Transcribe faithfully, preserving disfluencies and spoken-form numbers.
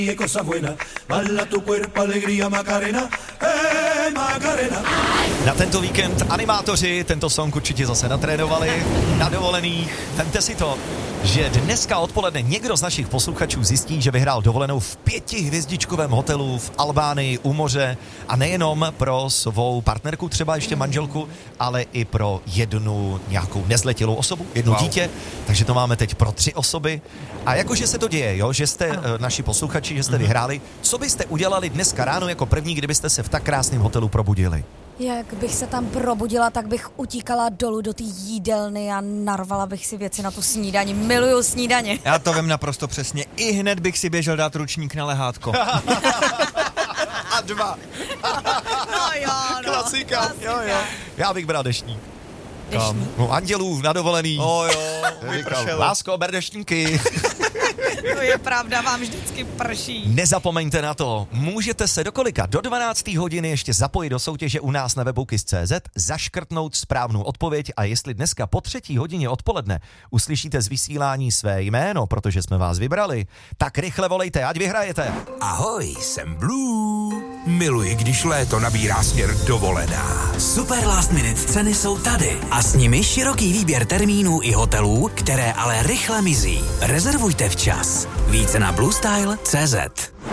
cosa buena, bala tu cuerpo, alegría, Macarena, eh, Macarena. Na tento víkend animátoři tento song určitě zase natrénovali na dovolených. Vemte si to, že dneska odpoledne někdo z našich posluchačů zjistí, že vyhrál dovolenou v pětihvězdičkovém hotelu v Albánii u moře a nejenom pro svou partnerku, třeba ještě manželku, ale i pro jednu nějakou nezletilou osobu, jedno wow. dítě, takže to máme teď pro tři osoby. A jakože se to děje, jo, že jste ano. naši posluchači, že jste mm-hmm. vyhráli, co byste udělali dneska ráno jako první, kdybyste se v tak krásném hotelu probudili? Jak bych se tam probudila, tak bych utíkala dolů do té jídelny a narvala bych si věci na tu snídani. Miluju snídaně. Já to vím naprosto přesně. I hned bych si běžel dát ručník na lehátko. A dva. No jo, no. Klasika. Klasika. Jo, jo. Já bych bral deštník. Deštník. No, andělů na dovolený. O jo, Říkal, lásko, ber deštníky. To je pravda, vám vždycky prší. Nezapomeňte na to, můžete se do kolika? Do dvanácté hodiny ještě zapojit do soutěže u nás na webu kiss tečka cé zet, zaškrtnout správnou odpověď a jestli dneska po třetí hodině odpoledne uslyšíte z vysílání své jméno, protože jsme vás vybrali, tak rychle volejte, ať vyhrajete. Ahoj, jsem Blue. Miluji, když léto nabírá směr dovolená. Super last minute ceny jsou tady a s nimi široký výběr termínů i hotelů, které ale rychle mizí. Rezervujte včas. Více na bluestyle tečka cé zet.